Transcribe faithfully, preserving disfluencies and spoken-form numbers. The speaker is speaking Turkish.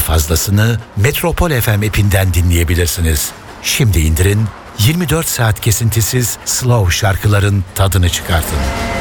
fazlasını Metropol F M app'inden dinleyebilirsiniz. Şimdi indirin, yirmi dört saat kesintisiz slow şarkıların tadını çıkartın.